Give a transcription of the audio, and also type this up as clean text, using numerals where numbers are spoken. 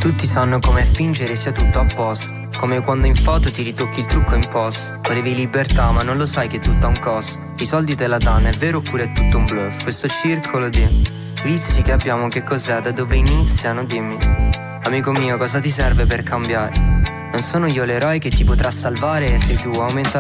Tutti sanno come fingere sia tutto a posto, come quando in foto ti ritocchi il trucco in post. Volevi libertà ma non lo sai che tutto ha un costo. I soldi te la danno, è vero oppure è tutto un bluff? Questo circolo di vizi che abbiamo che cos'è, da dove iniziano, dimmi. Amico mio, cosa ti serve per cambiare? Non sono io l'eroe che ti potrà salvare, sei tu, aumenta